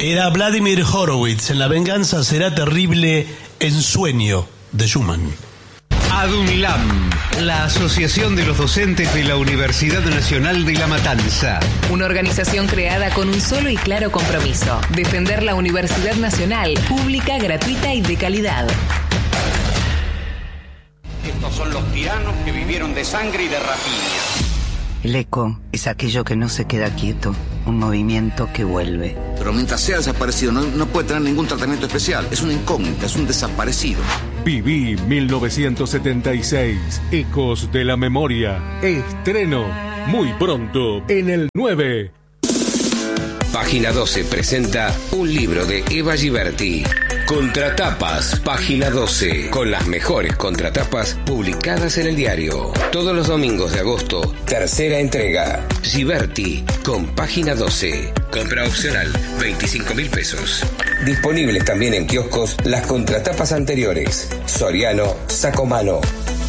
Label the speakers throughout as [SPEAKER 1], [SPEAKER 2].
[SPEAKER 1] Era Vladimir Horowitz en La venganza será terrible, en Sueño, de Schumann.
[SPEAKER 2] ADUNLAM, la Asociación de los Docentes de la Universidad Nacional de La Matanza.
[SPEAKER 3] Una organización creada con un solo y claro compromiso: defender la Universidad Nacional, pública, gratuita y de calidad.
[SPEAKER 4] Estos son los tiranos que vivieron de sangre y de rapiña.
[SPEAKER 5] El eco es aquello que no se queda quieto, un movimiento que vuelve.
[SPEAKER 6] Pero mientras sea desaparecido no puede tener ningún tratamiento especial. Es una incógnita, es un desaparecido.
[SPEAKER 7] Viví 1976, Ecos de la Memoria. Estreno muy pronto en el 9.
[SPEAKER 8] Página 12 presenta un libro de Eva Giberti. Contratapas, Página 12, con las mejores contratapas publicadas en el diario. Todos los domingos de agosto, tercera entrega. Giberti, con Página 12. Compra opcional, 25.000 pesos. Disponibles también en kioscos las contratapas anteriores. Soriano, Sacomano.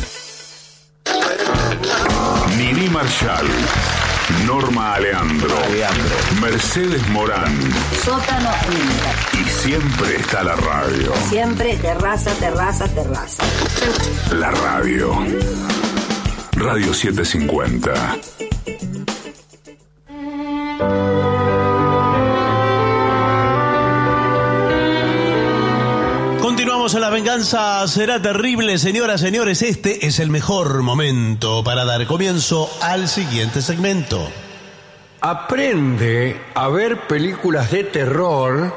[SPEAKER 9] Nini Marshall, Norma Aleandro, Mercedes Morán.
[SPEAKER 10] Sótano Inter.
[SPEAKER 9] Y siempre está la radio.
[SPEAKER 10] Siempre terraza, terraza, terraza.
[SPEAKER 9] La radio. Radio 750.
[SPEAKER 1] Continuamos en La venganza será terrible, señoras, señores. Este es el mejor momento para dar comienzo al siguiente segmento.
[SPEAKER 11] Aprende a ver películas de terror.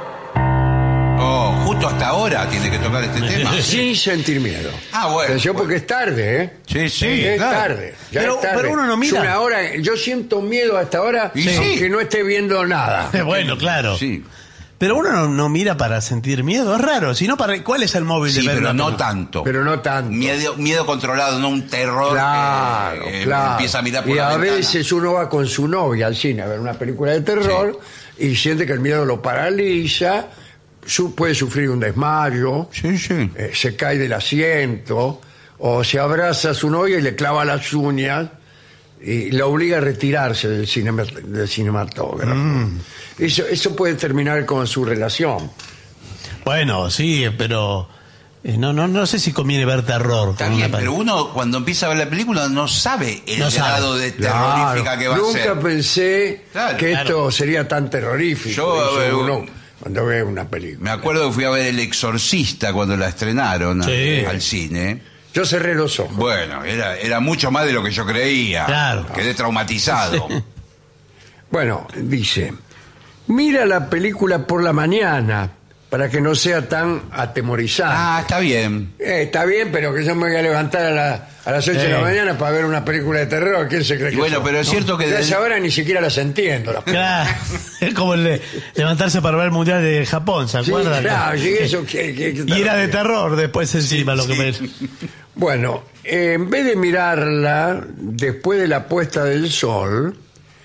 [SPEAKER 12] Oh, justo hasta ahora tiene que tocar este tema.
[SPEAKER 11] Sin sentir miedo.
[SPEAKER 12] Ah, bueno.
[SPEAKER 11] Atención, porque es tarde, ¿eh?
[SPEAKER 12] Sí,
[SPEAKER 11] es
[SPEAKER 12] claro.
[SPEAKER 11] tarde. Ya
[SPEAKER 1] Pero,
[SPEAKER 11] es tarde.
[SPEAKER 1] pero uno no mira.
[SPEAKER 11] Es una hora, yo siento miedo hasta ahora, aunque no esté viendo nada.
[SPEAKER 1] Bueno, claro.
[SPEAKER 12] Sí.
[SPEAKER 1] Pero uno no mira para sentir miedo, es raro. Sino para, ¿cuál es el móvil
[SPEAKER 12] Sí,
[SPEAKER 1] de ver
[SPEAKER 12] pero
[SPEAKER 1] una
[SPEAKER 12] no
[SPEAKER 1] película?
[SPEAKER 12] tanto.
[SPEAKER 11] Pero no tanto.
[SPEAKER 12] Miedo controlado, no un terror
[SPEAKER 11] Claro,
[SPEAKER 12] que
[SPEAKER 11] claro.
[SPEAKER 12] empieza a mirar por
[SPEAKER 11] y
[SPEAKER 12] la
[SPEAKER 11] a
[SPEAKER 12] ventana.
[SPEAKER 11] veces uno va con su novia al cine a ver una película de terror y siente que el miedo lo paraliza, puede sufrir un desmayo, se cae del asiento, o se abraza a su novia y le clava las uñas y la obliga a retirarse del cinematógrafo. Eso puede terminar con su relación.
[SPEAKER 1] Bueno, sí, pero no sé si conviene ver terror.
[SPEAKER 12] Está bien, pero uno cuando empieza a ver la película no sabe el grado de terrorífica que va a ser.
[SPEAKER 11] Nunca pensé que esto sería tan terrorífico.
[SPEAKER 12] Yo
[SPEAKER 11] cuando ve una película.
[SPEAKER 12] me acuerdo que fui a ver El Exorcista cuando la estrenaron al cine.
[SPEAKER 11] Yo cerré los ojos.
[SPEAKER 12] Bueno, era mucho más de lo que yo creía.
[SPEAKER 1] Claro.
[SPEAKER 12] Quedé traumatizado.
[SPEAKER 11] Bueno, dice, mira la película por la mañana para que no sea tan atemorizante.
[SPEAKER 12] Ah, está bien.
[SPEAKER 11] Está bien, pero que yo me voy a levantar a las 8 de la mañana para ver una película de terror. ¿Quién se cree que
[SPEAKER 12] Bueno,
[SPEAKER 11] soy?
[SPEAKER 12] pero es cierto que
[SPEAKER 11] Ya a esa hora ni siquiera las entiendo.
[SPEAKER 1] Claro, es como levantarse para ver el Mundial de Japón, ¿se
[SPEAKER 11] Sí,
[SPEAKER 1] acuerdan?
[SPEAKER 11] claro, sí, eso
[SPEAKER 1] Y era de terror después encima lo que me...
[SPEAKER 11] Bueno, en vez de mirarla después de la puesta del sol,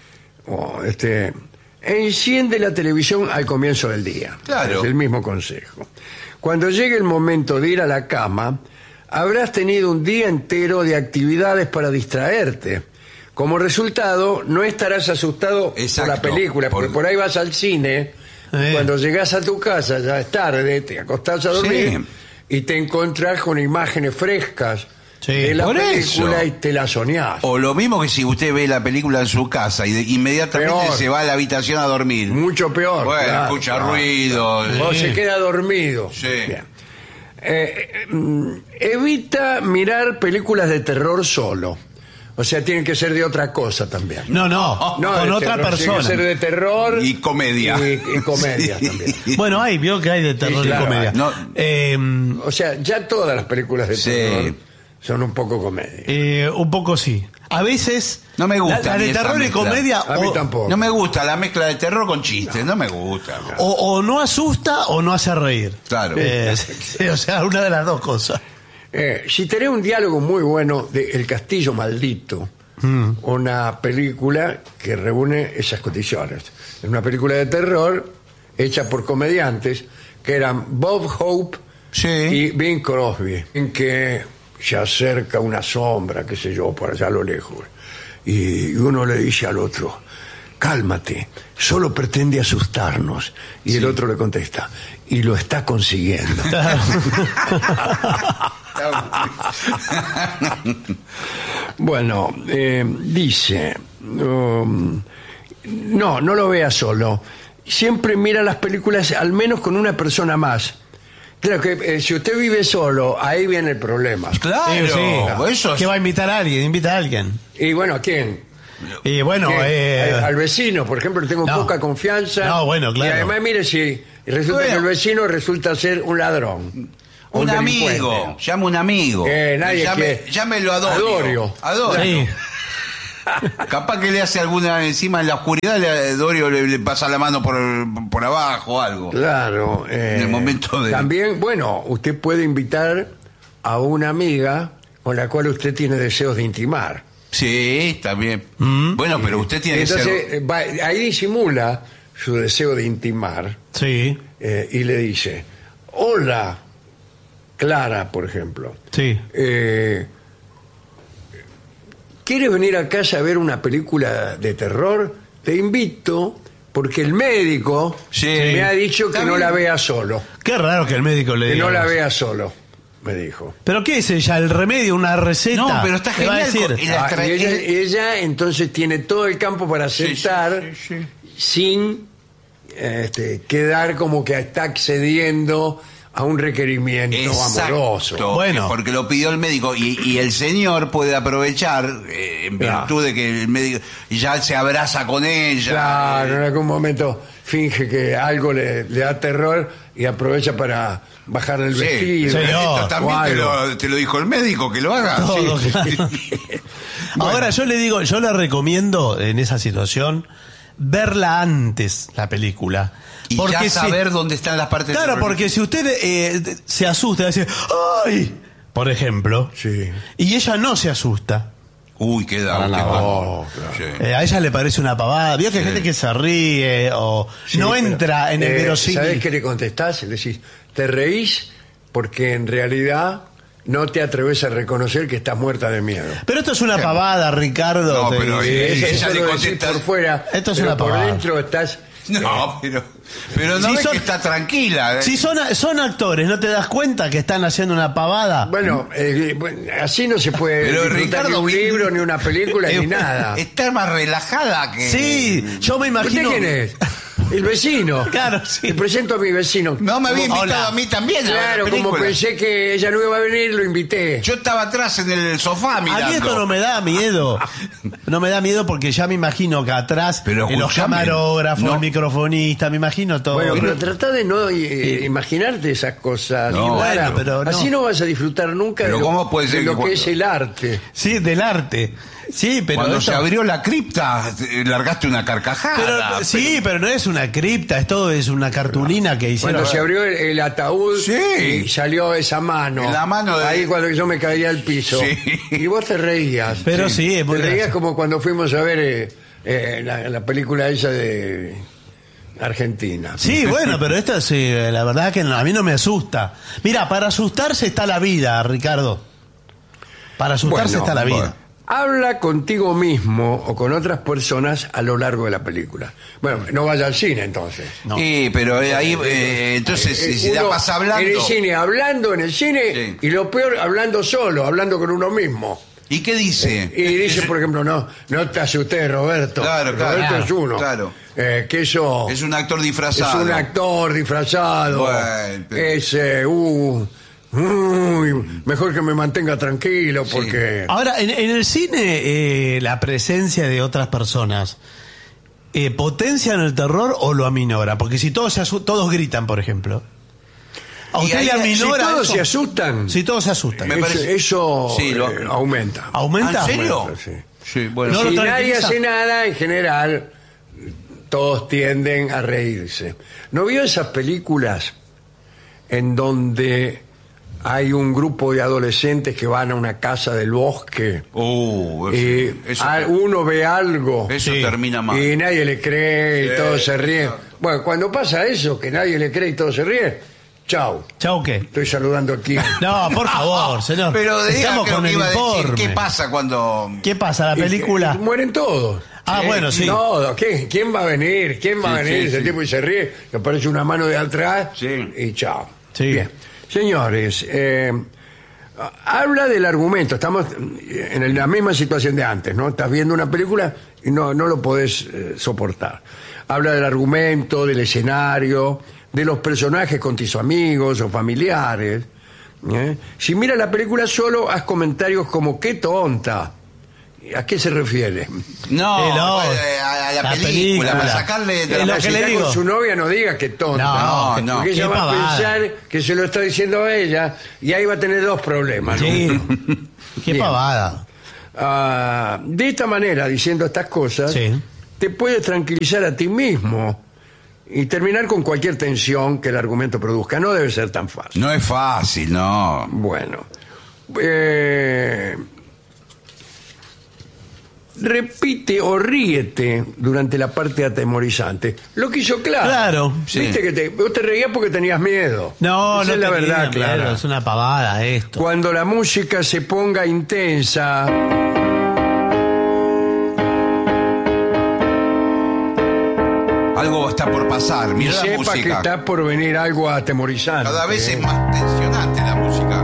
[SPEAKER 11] enciende la televisión al comienzo del día.
[SPEAKER 12] Claro.
[SPEAKER 11] Es el mismo consejo. Cuando llegue el momento de ir a la cama, habrás tenido un día entero de actividades para distraerte. Como resultado, no estarás asustado por la película, porque por ahí vas al cine, cuando llegás a tu casa ya es tarde, te acostás a dormir y te encontrás con imágenes frescas de la
[SPEAKER 12] por
[SPEAKER 11] película
[SPEAKER 12] eso.
[SPEAKER 11] y te la soñás.
[SPEAKER 12] O lo mismo que si usted ve la película en su casa y inmediatamente
[SPEAKER 11] Peor.
[SPEAKER 12] se va a la habitación a dormir.
[SPEAKER 11] Mucho peor.
[SPEAKER 12] Bueno,
[SPEAKER 11] claro,
[SPEAKER 12] escucha
[SPEAKER 11] claro.
[SPEAKER 12] ruido.
[SPEAKER 11] O se queda dormido.
[SPEAKER 12] Sí.
[SPEAKER 11] Bien. Evita mirar películas de terror solo. O sea, tienen que ser de otra cosa también.
[SPEAKER 1] No, con
[SPEAKER 11] de
[SPEAKER 1] otra
[SPEAKER 11] terror,
[SPEAKER 1] persona.
[SPEAKER 11] Tienen que ser de terror
[SPEAKER 12] Y comedia.
[SPEAKER 11] Y comedia también.
[SPEAKER 1] Bueno, vio que hay de terror
[SPEAKER 11] claro,
[SPEAKER 1] y comedia.
[SPEAKER 12] no.
[SPEAKER 11] O sea, ya todas las películas de terror son un poco comedia.
[SPEAKER 1] Un poco sí. A veces...
[SPEAKER 12] No me gusta.
[SPEAKER 1] La de
[SPEAKER 12] ni esa
[SPEAKER 1] terror y
[SPEAKER 12] mezcla.
[SPEAKER 1] comedia...
[SPEAKER 11] A mí tampoco.
[SPEAKER 12] No me gusta la mezcla de terror con chistes. No me gusta.
[SPEAKER 1] O no asusta o no hace reír.
[SPEAKER 12] Claro.
[SPEAKER 1] Sí, o sea, una de las dos cosas.
[SPEAKER 11] Si tenés un diálogo muy bueno de El Castillo Maldito, una película que reúne esas condiciones. Es una película de terror hecha por comediantes que eran Bob Hope y Bing Crosby, en que se acerca una sombra, qué sé yo, por allá a lo lejos, y uno le dice al otro: cálmate, solo pretende asustarnos. Y el otro le contesta, y lo está consiguiendo. Bueno, dice, no lo vea solo. Siempre mira las películas al menos con una persona más. Claro que si usted vive solo, ahí viene el problema.
[SPEAKER 12] Claro,
[SPEAKER 1] eso es... ¿Qué va a invitar a alguien? Invita a alguien.
[SPEAKER 11] Y bueno, ¿a quién?
[SPEAKER 1] Y bueno,
[SPEAKER 11] al vecino, por ejemplo, le tengo poca confianza.
[SPEAKER 1] No, bueno, claro.
[SPEAKER 11] Y además, mire, si resulta que el vecino resulta ser un ladrón.
[SPEAKER 12] Un amigo, llama un amigo. Llámelo a Dorio.
[SPEAKER 1] Sí.
[SPEAKER 12] Capaz que le hace alguna encima en la oscuridad, Dorio le pasa la mano por abajo o algo.
[SPEAKER 11] Claro.
[SPEAKER 12] En el momento de...
[SPEAKER 11] También, bueno, usted puede invitar a una amiga con la cual usted tiene deseos de intimar.
[SPEAKER 12] Sí, también. Bueno, pero usted tiene que ser...
[SPEAKER 11] Ahí disimula su deseo de intimar.
[SPEAKER 1] Sí.
[SPEAKER 11] Y le dice, hola, Clara, por ejemplo.
[SPEAKER 1] Sí.
[SPEAKER 11] ¿Quieres venir a casa a ver una película de terror? Te invito porque el médico me ha dicho que no la vea solo.
[SPEAKER 1] Qué raro que el médico le diga.
[SPEAKER 11] Que no la vea solo, me dijo.
[SPEAKER 1] ¿Pero qué es ella? ¿El remedio? ¿Una receta?
[SPEAKER 12] No, pero está genial.
[SPEAKER 11] Y ella entonces tiene todo el campo para aceptar sin quedar como que está accediendo a un requerimiento amoroso.
[SPEAKER 12] Bueno, porque lo pidió el médico y el señor puede aprovechar en virtud de que el médico ya se abraza con ella.
[SPEAKER 11] Claro, en algún momento finge que algo le da terror y aprovecha para bajar el vestido.
[SPEAKER 12] Esto también te lo dijo el médico, que lo haga.
[SPEAKER 1] Todo, claro. Ahora yo le recomiendo en esa situación verla antes, la película.
[SPEAKER 12] Y porque ya saber dónde están las partes.
[SPEAKER 1] Claro, porque si usted se asusta, dice, ¡ay! Por ejemplo, y ella no se asusta.
[SPEAKER 12] Uy, queda.
[SPEAKER 11] Claro.
[SPEAKER 1] A ella le parece una pavada. Vio que hay gente que se ríe o no entra en el verosímil.
[SPEAKER 11] ¿Sabés qué le contestás? Le decís, te reís porque en realidad no te atreves a reconocer que estás muerta de miedo.
[SPEAKER 1] Pero esto es una pavada, Ricardo.
[SPEAKER 12] No, pero ella le contesta
[SPEAKER 11] por fuera.
[SPEAKER 1] Esto es una pavada.
[SPEAKER 11] Por dentro estás...
[SPEAKER 12] No, pero no ves que está tranquila.
[SPEAKER 1] Si son actores, ¿no te das cuenta que están haciendo una pavada?
[SPEAKER 11] Bueno, así no se puede disfrutar Ricardo, ni un libro, ni una película, ni nada.
[SPEAKER 12] Está más relajada que...
[SPEAKER 1] Sí, yo me imagino...
[SPEAKER 11] ¿Usted quién es? El vecino.
[SPEAKER 1] Claro, sí.
[SPEAKER 11] Le presento a mi vecino.
[SPEAKER 12] No, me había invitado a mí también.
[SPEAKER 11] Claro, como pensé que ella no iba a venir, lo invité.
[SPEAKER 12] Yo estaba atrás en el sofá mirando.
[SPEAKER 1] A mí esto no me da miedo. No me da miedo porque ya me imagino que atrás, los camarógrafos, el microfonista, me imagino todo.
[SPEAKER 11] Bueno, pero trata de no imaginarte esas cosas.
[SPEAKER 1] No, bueno, pero no.
[SPEAKER 11] Así no vas a disfrutar nunca de lo que es el arte.
[SPEAKER 1] Sí, del arte. Sí, pero
[SPEAKER 12] cuando se abrió la cripta, largaste una carcajada.
[SPEAKER 1] Pero no es una cripta, es una cartulina que hicieron.
[SPEAKER 11] Cuando se abrió el ataúd y salió esa mano.
[SPEAKER 12] La mano
[SPEAKER 11] ahí cuando yo me caía al piso. Y vos te reías.
[SPEAKER 1] Pero
[SPEAKER 11] te reías como cuando fuimos a ver la película esa de Argentina.
[SPEAKER 1] Sí, bueno, pero esta la verdad que a mí no me asusta. Mira, para asustarse está la vida, Ricardo. Para asustarse está la vida.
[SPEAKER 11] Habla contigo mismo o con otras personas a lo largo de la película. Bueno, no vaya al cine entonces.
[SPEAKER 12] No. Sí, pero ahí entonces si la pasa hablando.
[SPEAKER 11] En el cine, hablando en el cine, y lo peor, hablando solo, hablando con uno mismo.
[SPEAKER 12] ¿Y qué dice?
[SPEAKER 11] Y dice, por ejemplo, no te asustes, Roberto.
[SPEAKER 12] Claro,
[SPEAKER 11] Roberto es uno.
[SPEAKER 12] Claro.
[SPEAKER 11] Que eso...
[SPEAKER 12] Es un actor disfrazado.
[SPEAKER 11] Es un actor disfrazado.
[SPEAKER 12] Bueno,
[SPEAKER 11] mejor que me mantenga tranquilo porque...
[SPEAKER 1] Ahora, en el cine, la presencia de otras personas ¿potencian el terror o lo aminora? Porque si todos gritan, por ejemplo. ¿A usted le aminora
[SPEAKER 11] si todos
[SPEAKER 1] eso?
[SPEAKER 11] se asustan?
[SPEAKER 1] Si todos se asustan.
[SPEAKER 11] Eso aumenta.
[SPEAKER 1] ¿Aumenta?
[SPEAKER 12] ¿En serio?
[SPEAKER 11] Sí, bueno. Si nadie hace nada, en general, todos tienden a reírse. ¿No vio esas películas en donde hay un grupo de adolescentes que van a una casa del bosque y uno ve algo
[SPEAKER 12] eso termina mal
[SPEAKER 11] y nadie le cree y todos se ríen? Bueno, cuando pasa eso, que nadie le cree y todos se ríen, chau.
[SPEAKER 1] ¿Chau qué?
[SPEAKER 11] Estoy saludando aquí.
[SPEAKER 1] No, por favor, señor.
[SPEAKER 12] Pero
[SPEAKER 1] estamos con el informe.
[SPEAKER 12] ¿Qué pasa cuando...?
[SPEAKER 1] ¿Qué pasa? La película...
[SPEAKER 11] mueren todos.
[SPEAKER 1] Ah, bueno, sí.
[SPEAKER 11] No, ¿quién va a venir? ¿Quién va a venir? Ese
[SPEAKER 12] sí.
[SPEAKER 11] tipo y se ríe, le aparece una mano de atrás
[SPEAKER 12] Sí.
[SPEAKER 11] y chao.
[SPEAKER 1] Sí.
[SPEAKER 11] Bien. Señores, habla del argumento. Estamos en la misma situación de antes, ¿no? Estás viendo una película y no lo podés soportar. Habla del argumento, del escenario, de los personajes con tus amigos o familiares. Si mira la película solo, haz comentarios como ¡qué tonta! ¿A qué se refiere?
[SPEAKER 12] No, a la película, para sacarle de
[SPEAKER 1] lo que le digo.
[SPEAKER 11] Con su novia no diga que tonta.
[SPEAKER 12] No,
[SPEAKER 11] porque ella
[SPEAKER 1] qué
[SPEAKER 11] va
[SPEAKER 1] pavada.
[SPEAKER 11] a pensar que se lo está diciendo a ella y ahí va a tener dos problemas. ¿no?
[SPEAKER 1] Sí. Qué
[SPEAKER 11] Bien.
[SPEAKER 1] pavada.
[SPEAKER 11] De esta manera, diciendo estas cosas,
[SPEAKER 1] Sí.
[SPEAKER 11] te puedes tranquilizar a ti mismo y terminar con cualquier tensión que el argumento produzca. No debe ser tan fácil.
[SPEAKER 12] No es fácil, no.
[SPEAKER 11] Bueno. Repite o ríete durante la parte atemorizante. Lo que hizo Clara.
[SPEAKER 1] Claro,
[SPEAKER 11] Viste que vos te reías porque tenías miedo.
[SPEAKER 1] No,
[SPEAKER 11] Esa
[SPEAKER 1] no
[SPEAKER 11] es la
[SPEAKER 1] tenía
[SPEAKER 11] verdad,
[SPEAKER 1] miedo,
[SPEAKER 11] Clara.
[SPEAKER 1] es una pavada esto.
[SPEAKER 11] Cuando la música se ponga intensa,
[SPEAKER 12] Algo está por pasar.
[SPEAKER 11] y
[SPEAKER 12] Mira la
[SPEAKER 11] sepa que
[SPEAKER 12] música.
[SPEAKER 11] está por venir algo atemorizante.
[SPEAKER 12] Cada vez es más tensionante la música.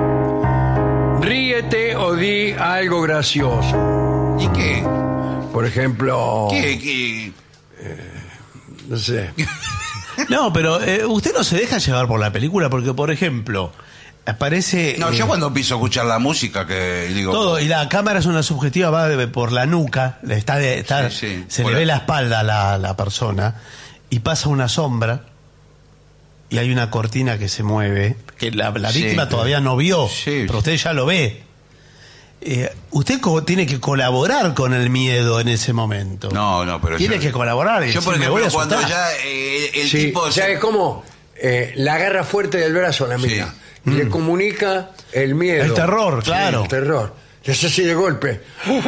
[SPEAKER 11] Ríete o di algo gracioso.
[SPEAKER 12] ¿Y qué?
[SPEAKER 11] Por ejemplo,
[SPEAKER 12] ¿Qué?
[SPEAKER 11] no sé.
[SPEAKER 1] No, pero usted no se deja llevar por la película porque, por ejemplo, aparece...
[SPEAKER 12] No, yo cuando empiezo a escuchar la música que digo...
[SPEAKER 1] todo, y la cámara es una subjetiva, va por la nuca,
[SPEAKER 12] Sí.
[SPEAKER 1] se
[SPEAKER 12] Por
[SPEAKER 1] le ve
[SPEAKER 12] la-
[SPEAKER 1] la espalda a la persona, y pasa una sombra, y hay una cortina que se mueve, que la
[SPEAKER 12] Sí.
[SPEAKER 1] víctima todavía no vio,
[SPEAKER 12] Sí.
[SPEAKER 1] pero usted ya lo ve. Usted tiene que colaborar con el miedo en ese momento.
[SPEAKER 12] No, pero
[SPEAKER 1] Tiene
[SPEAKER 12] yo-
[SPEAKER 1] que colaborar. y
[SPEAKER 12] Yo, por
[SPEAKER 1] decir, "Me voy
[SPEAKER 12] ejemplo,
[SPEAKER 1] a
[SPEAKER 12] cuando
[SPEAKER 1] asustar".
[SPEAKER 12] ya el
[SPEAKER 11] Sí,
[SPEAKER 12] tipo...
[SPEAKER 11] o sea, es como la agarra fuerte del brazo a la mina. Y le comunica el miedo.
[SPEAKER 1] El terror, claro.
[SPEAKER 11] El terror. Y es así de golpe.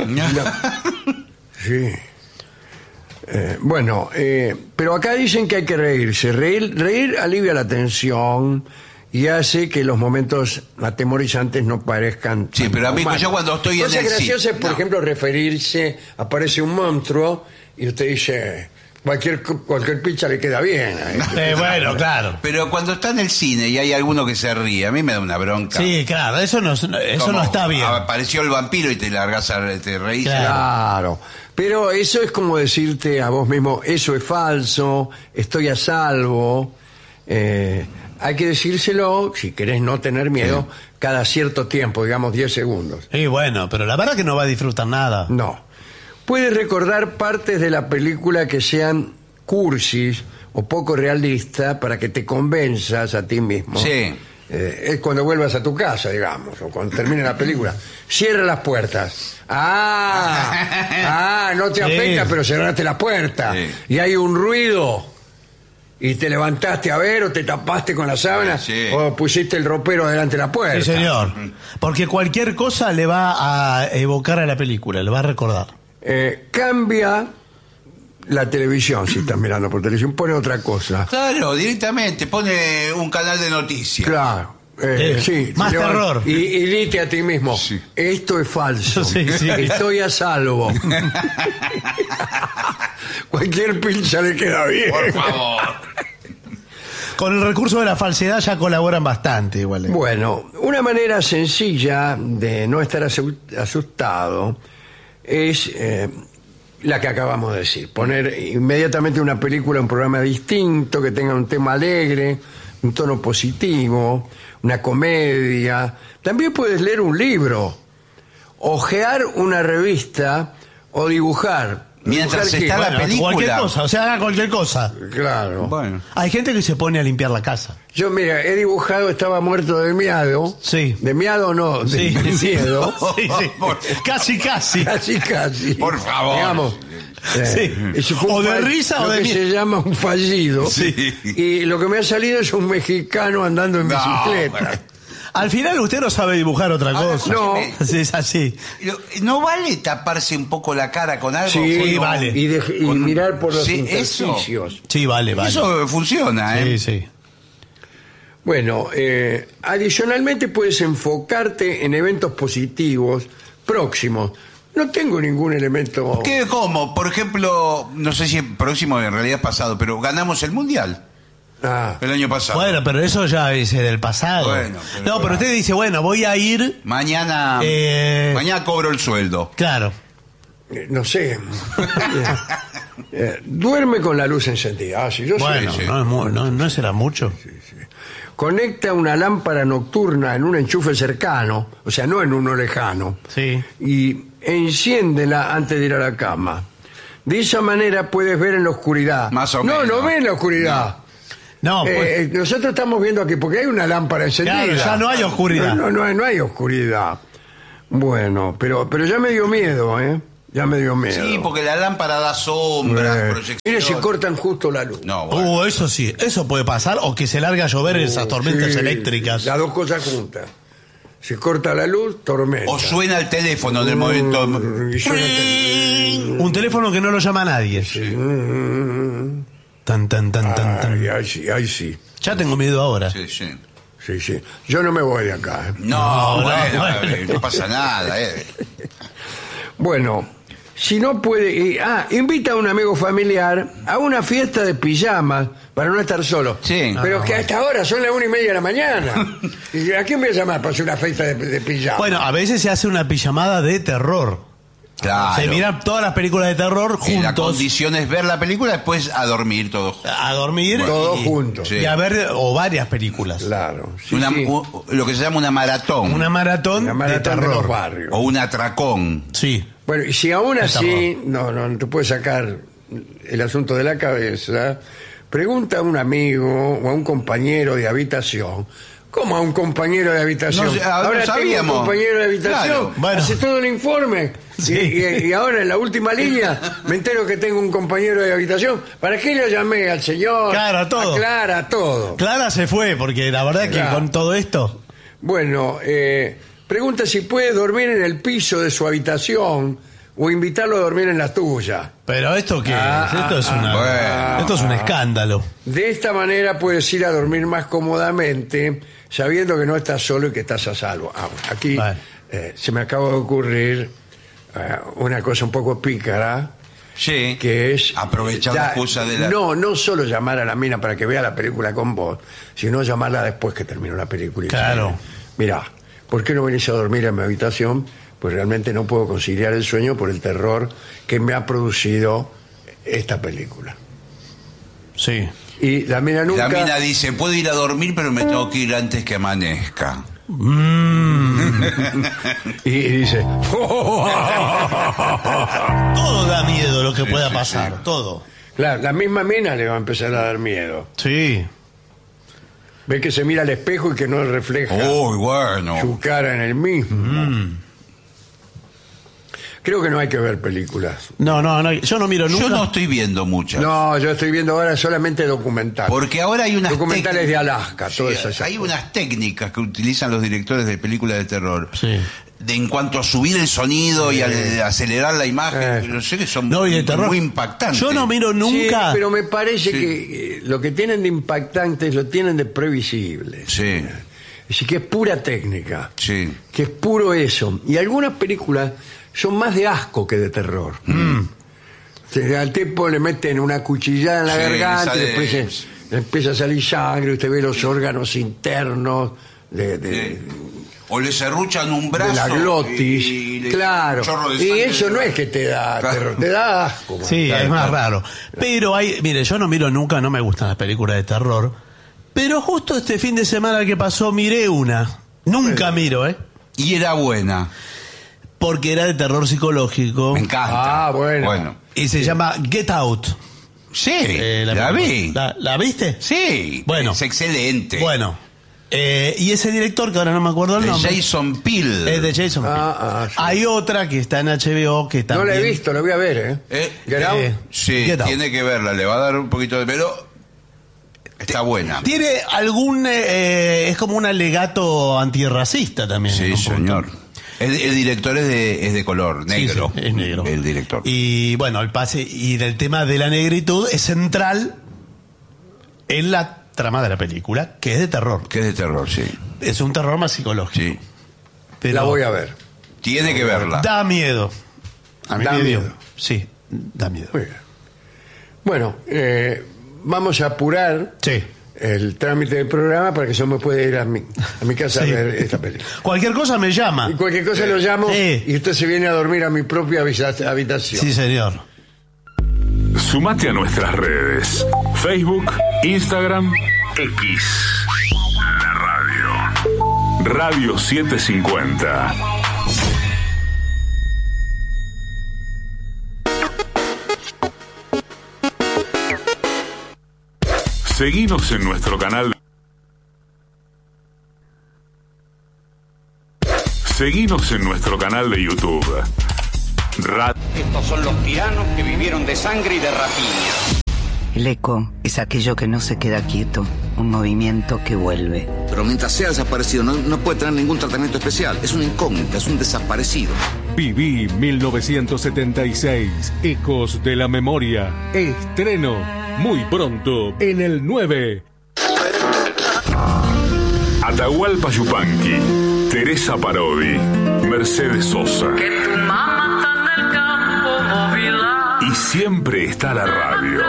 [SPEAKER 11] Sí. Bueno, pero acá dicen que hay que reírse. Reír alivia la tensión y hace que los momentos atemorizantes no parezcan.
[SPEAKER 12] Sí,
[SPEAKER 11] tan
[SPEAKER 12] pero amigo,
[SPEAKER 11] humanos.
[SPEAKER 12] yo cuando estoy en
[SPEAKER 11] Cosa
[SPEAKER 12] el
[SPEAKER 11] graciosa
[SPEAKER 12] cine-
[SPEAKER 11] es, por
[SPEAKER 12] no.
[SPEAKER 11] ejemplo, referirse, aparece un monstruo y usted dice, cualquier picha le queda bien.
[SPEAKER 1] Bueno, claro.
[SPEAKER 12] Pero cuando está en el cine y hay alguno que se ríe, a mí me da una bronca.
[SPEAKER 1] Sí, claro, eso no
[SPEAKER 12] Como
[SPEAKER 1] está bien.
[SPEAKER 12] Apareció el vampiro y te largas te reís.
[SPEAKER 11] Claro, pero eso es como decirte a vos mismo, eso es falso, estoy a salvo. Hay que decírselo, si querés no tener miedo, cada cierto tiempo, digamos 10 segundos.
[SPEAKER 1] Sí, bueno, pero la verdad que no va a disfrutar nada.
[SPEAKER 11] No. Puedes recordar partes de la película que sean cursis o poco realistas para que te convenzas a ti mismo.
[SPEAKER 12] Sí.
[SPEAKER 11] Es cuando vuelvas a tu casa, digamos, o cuando termine la película. Cierra las puertas. No te
[SPEAKER 1] Sí.
[SPEAKER 11] afecta, pero cerraste la puerta.
[SPEAKER 12] Sí.
[SPEAKER 11] Y hay un ruido. Y te levantaste a ver, o te tapaste con la sábana,
[SPEAKER 12] Sí.
[SPEAKER 11] o pusiste el ropero delante de la puerta.
[SPEAKER 1] Sí, señor. Porque cualquier cosa le va a evocar a la película, le va a recordar.
[SPEAKER 11] Cambia la televisión, si estás mirando por televisión, pone otra cosa.
[SPEAKER 12] Claro, directamente, pone un canal de noticias.
[SPEAKER 11] Claro. Sí,
[SPEAKER 1] más
[SPEAKER 11] señor.
[SPEAKER 1] terror.
[SPEAKER 11] Y dite a ti mismo,
[SPEAKER 12] Sí.
[SPEAKER 11] esto es falso.
[SPEAKER 1] Sí, sí.
[SPEAKER 11] Estoy a salvo. Cualquier pincha le queda bien.
[SPEAKER 12] Por favor.
[SPEAKER 1] Con el recurso de la falsedad ya colaboran bastante igual.
[SPEAKER 11] Bueno, una manera sencilla de no estar asustado es la que acabamos de decir. Poner inmediatamente una película, un programa distinto, que tenga un tema alegre, un tono positivo, una comedia. También puedes leer un libro, ojear una revista o dibujar.
[SPEAKER 12] Mientras
[SPEAKER 11] ¿Dibujar
[SPEAKER 12] está
[SPEAKER 11] qué?
[SPEAKER 12] la película.
[SPEAKER 1] Cualquier cosa, o sea, haga cualquier cosa.
[SPEAKER 11] Claro.
[SPEAKER 12] Bueno.
[SPEAKER 1] Hay gente que se pone a limpiar la casa.
[SPEAKER 11] Yo, mira, he dibujado, estaba muerto de miedo.
[SPEAKER 1] Sí.
[SPEAKER 11] De miedo no, de miedo.
[SPEAKER 1] Sí, sí. Casi, casi.
[SPEAKER 11] Casi.
[SPEAKER 12] Por favor.
[SPEAKER 11] Digamos.
[SPEAKER 1] Sí.
[SPEAKER 11] Eso fue
[SPEAKER 1] O
[SPEAKER 11] un
[SPEAKER 1] de
[SPEAKER 11] fall-
[SPEAKER 1] risa o
[SPEAKER 11] lo
[SPEAKER 1] de
[SPEAKER 11] que
[SPEAKER 1] miedo.
[SPEAKER 11] se llama un fallido.
[SPEAKER 12] Sí.
[SPEAKER 11] Y lo que me ha salido es un mexicano andando en
[SPEAKER 12] No,
[SPEAKER 11] bicicleta.
[SPEAKER 12] bueno.
[SPEAKER 1] Al final usted no sabe dibujar otra cosa.
[SPEAKER 11] no.
[SPEAKER 1] Sí, es así.
[SPEAKER 12] ¿No vale taparse un poco la cara con algo?
[SPEAKER 11] Sí,
[SPEAKER 12] Con-
[SPEAKER 1] vale.
[SPEAKER 11] Y
[SPEAKER 12] con-
[SPEAKER 11] mirar por los
[SPEAKER 12] Sí,
[SPEAKER 11] intersticios.
[SPEAKER 1] Sí, vale, vale.
[SPEAKER 12] Eso funciona, ¿eh?
[SPEAKER 1] Sí, sí.
[SPEAKER 11] Bueno, adicionalmente puedes enfocarte en eventos positivos próximos. No tengo ningún elemento.
[SPEAKER 12] ¿Qué? ¿Cómo? Por ejemplo, no sé si es próximo, en realidad es pasado, pero ganamos el Mundial. El año pasado.
[SPEAKER 1] Bueno, pero eso ya es del pasado.
[SPEAKER 12] Bueno,
[SPEAKER 1] pero usted dice, bueno, voy a ir...
[SPEAKER 12] Mañana cobro el sueldo.
[SPEAKER 1] Claro.
[SPEAKER 11] No sé. Duerme con la luz encendida. Sí, yo
[SPEAKER 1] bueno,
[SPEAKER 11] sé.
[SPEAKER 1] no será mucho.
[SPEAKER 11] Sí. Conecta una lámpara nocturna en un enchufe cercano, o sea, no en uno lejano.
[SPEAKER 1] Sí.
[SPEAKER 11] Y enciéndela antes de ir a la cama. De esa manera puedes ver en la oscuridad.
[SPEAKER 12] Más o menos.
[SPEAKER 11] No ve en la oscuridad.
[SPEAKER 1] No, pues...
[SPEAKER 11] nosotros estamos viendo aquí, porque hay una lámpara encendida.
[SPEAKER 1] Claro, ya no hay oscuridad.
[SPEAKER 11] No hay oscuridad. Bueno, pero ya me dio miedo, ¿eh? Ya me dio miedo.
[SPEAKER 12] Sí, porque la lámpara da sombras, proyecciones.
[SPEAKER 11] Mire si cortan justo la luz.
[SPEAKER 12] No, bueno.
[SPEAKER 1] Eso sí, eso puede pasar, o que se larga a llover esas tormentas eléctricas.
[SPEAKER 11] Las dos cosas juntas. Se corta la luz, tormenta.
[SPEAKER 12] O suena el teléfono en el momento.
[SPEAKER 1] Un teléfono que no lo llama nadie.
[SPEAKER 11] Sí.
[SPEAKER 1] Tan.
[SPEAKER 11] Ay, sí.
[SPEAKER 1] Ya tengo miedo ahora.
[SPEAKER 12] Sí.
[SPEAKER 11] Yo no me voy de acá.
[SPEAKER 12] No, no pasa nada.
[SPEAKER 11] Bueno, si no puede... invita a un amigo familiar a una fiesta de pijamas para no estar solo.
[SPEAKER 12] Sí.
[SPEAKER 11] Pero que hasta ahora son las 1:30 de la mañana. ¿Y a quién voy a llamar para hacer una fiesta de pijamas?
[SPEAKER 1] Bueno, a veces se hace una pijamada de terror.
[SPEAKER 12] Claro.
[SPEAKER 1] Se miran todas las películas de terror juntos.
[SPEAKER 12] La condición es ver la película, después a dormir todos.
[SPEAKER 1] A dormir.
[SPEAKER 11] Todos juntos.
[SPEAKER 1] Sí. Y a ver varias películas.
[SPEAKER 11] Claro.
[SPEAKER 12] Lo que se llama una maratón.
[SPEAKER 1] Una maratón de terror.
[SPEAKER 11] De los barrios.
[SPEAKER 12] O un atracón.
[SPEAKER 1] Sí.
[SPEAKER 11] Bueno, y si aún así no te puedes sacar el asunto de la cabeza, pregunta a un amigo o a un compañero de habitación. ¿Cómo a un compañero de habitación? Ahora tengo un compañero de habitación.
[SPEAKER 12] Claro.
[SPEAKER 1] Bueno.
[SPEAKER 11] Hace todo el informe.
[SPEAKER 1] Sí.
[SPEAKER 11] Y ahora en la última línea me entero que tengo un compañero de habitación. ¿Para qué le llamé al señor?
[SPEAKER 1] Clara, todo.
[SPEAKER 11] Clara, todo.
[SPEAKER 1] Clara se fue, porque la verdad que con todo esto...
[SPEAKER 11] Bueno, pregunta si puede dormir en el piso de su habitación o invitarlo a dormir en la tuya.
[SPEAKER 1] Pero esto qué es? Esto es un escándalo.
[SPEAKER 11] De esta manera puedes ir a dormir más cómodamente, sabiendo que no estás solo y que estás a salvo. Aquí se me acaba de ocurrir una cosa un poco pícara.
[SPEAKER 12] Sí.
[SPEAKER 11] Que es
[SPEAKER 12] aprovechar la excusa de la...
[SPEAKER 11] No solo llamar a la mina para que vea la película con vos, sino llamarla después que terminó la película.
[SPEAKER 1] Claro.
[SPEAKER 11] Mirá, ¿por qué no venís a dormir en mi habitación? Pues realmente no puedo conciliar el sueño por el terror que me ha producido esta película.
[SPEAKER 1] Sí.
[SPEAKER 11] Y la mina nunca...
[SPEAKER 12] La mina dice, puedo ir a dormir, pero me tengo que ir antes que amanezca.
[SPEAKER 11] Y dice...
[SPEAKER 1] Todo da miedo lo que pueda pasar, todo.
[SPEAKER 11] Claro, la misma mina le va a empezar a dar miedo.
[SPEAKER 1] Sí.
[SPEAKER 11] Ve que se mira al espejo y que no refleja su cara en el mismo. Creo que no hay que ver películas.
[SPEAKER 1] No, yo no miro nunca.
[SPEAKER 12] Yo no estoy viendo muchas.
[SPEAKER 11] No, yo estoy viendo ahora solamente documentales.
[SPEAKER 12] Porque ahora hay unas
[SPEAKER 11] documentales de Alaska, todas esas
[SPEAKER 12] hay
[SPEAKER 11] cosas.
[SPEAKER 12] unas técnicas que utilizan los directores de películas de terror.
[SPEAKER 1] Sí.
[SPEAKER 12] En cuanto a subir el sonido y a acelerar la imagen, no sé, que son
[SPEAKER 1] y de terror.
[SPEAKER 12] muy impactantes.
[SPEAKER 1] Yo no miro nunca.
[SPEAKER 11] Sí, pero me parece que lo que tienen de impactantes lo tienen de previsible.
[SPEAKER 12] Sí.
[SPEAKER 11] Es decir, que es pura técnica.
[SPEAKER 12] Sí.
[SPEAKER 11] Que es puro eso. Y algunas películas son más de asco que de terror. Al tipo le meten una cuchillada en la garganta y después le empieza a salir sangre, usted ve los órganos internos
[SPEAKER 12] o le serruchan un brazo
[SPEAKER 11] de la glotis,
[SPEAKER 12] y
[SPEAKER 11] claro, y eso no es que te da terror, te da asco.
[SPEAKER 1] Sí, es más raro. Pero mire, yo no miro nunca, no me gustan las películas de terror, pero justo este fin de semana que pasó miré una. Nunca miro,
[SPEAKER 12] y era buena.
[SPEAKER 1] Porque era de terror psicológico.
[SPEAKER 12] Me encanta.
[SPEAKER 11] Bueno.
[SPEAKER 1] Y se llama Get Out.
[SPEAKER 12] Sí, la vi.
[SPEAKER 1] ¿La viste?
[SPEAKER 12] Sí.
[SPEAKER 1] Bueno.
[SPEAKER 12] Es excelente.
[SPEAKER 1] Bueno. Y ese director, que ahora no me acuerdo el nombre.
[SPEAKER 12] Jason Peele.
[SPEAKER 1] Es de Jason Peele.
[SPEAKER 11] Sí.
[SPEAKER 1] Hay otra que está en HBO que también...
[SPEAKER 11] No la he visto, la voy a ver,
[SPEAKER 12] Get Out. Sí,
[SPEAKER 1] Get Out.
[SPEAKER 12] Tiene que verla. Le va a dar un poquito de... Pero está buena.
[SPEAKER 1] Tiene algún... es como un alegato antirracista también.
[SPEAKER 12] Sí, señor. El director es de color, negro.
[SPEAKER 1] Sí, es negro.
[SPEAKER 12] El director.
[SPEAKER 1] Y bueno, el pase y del tema de la negritud es central en la trama de la película, que es de terror.
[SPEAKER 12] Que es de terror, sí.
[SPEAKER 1] Es un terror más psicológico.
[SPEAKER 12] Sí.
[SPEAKER 1] Pero
[SPEAKER 11] la voy a ver.
[SPEAKER 12] Tiene que verla.
[SPEAKER 1] Da miedo. A mí
[SPEAKER 11] da
[SPEAKER 1] me dio.
[SPEAKER 11] miedo.
[SPEAKER 1] Sí, da miedo.
[SPEAKER 11] Muy bien. Bueno, vamos a apurar el trámite del programa para que yo me pueda ir a mi casa a ver esta película.
[SPEAKER 1] Cualquier cosa me llama.
[SPEAKER 11] Y cualquier cosa lo llamo y usted se viene a dormir a mi propia habitación.
[SPEAKER 1] Sí, señor.
[SPEAKER 9] Sumate a nuestras redes. Facebook, Instagram, X. La radio. Radio 750. Seguinos en nuestro canal. Seguinos en nuestro canal de YouTube.
[SPEAKER 4] Estos son los tiranos que vivieron de sangre y de rapiña.
[SPEAKER 5] El eco es aquello que no se queda quieto, un movimiento que vuelve.
[SPEAKER 6] Pero mientras sea desaparecido no puede tener ningún tratamiento especial. Es una incógnita, es un desaparecido.
[SPEAKER 7] Viví 1976, Ecos de la Memoria. Estreno muy pronto en el 9.
[SPEAKER 9] Atahualpa Yupanqui, Teresa Parodi, Mercedes Sosa. Y siempre está la radio.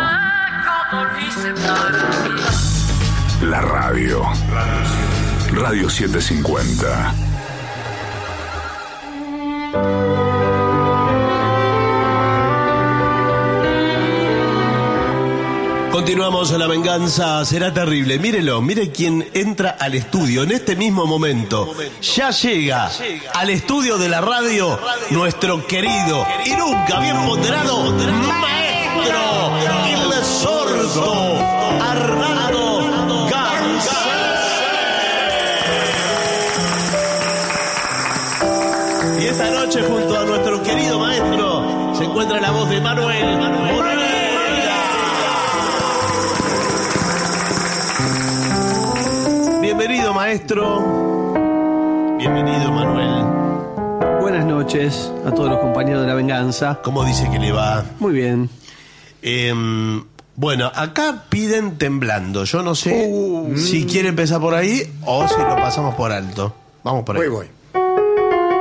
[SPEAKER 9] La radio. Radio 750.
[SPEAKER 1] Continuamos en La Venganza Será Terrible. Mírelo, mire quién entra al estudio en este mismo momento. Ya llega al estudio de la radio nuestro querido y nunca bien ponderado maestro el sordo Armando Garza. Y esta noche junto a nuestro querido maestro se encuentra la voz de Manuel Moreira. Bienvenido, maestro. Bienvenido, Manuel.
[SPEAKER 13] Buenas noches a todos los compañeros de La Venganza.
[SPEAKER 1] ¿Cómo dice que le va?
[SPEAKER 13] Muy bien.
[SPEAKER 1] Bueno, acá piden Temblando. Yo no sé si quiere empezar por ahí o si lo pasamos por alto. Vamos por ahí.
[SPEAKER 11] Voy.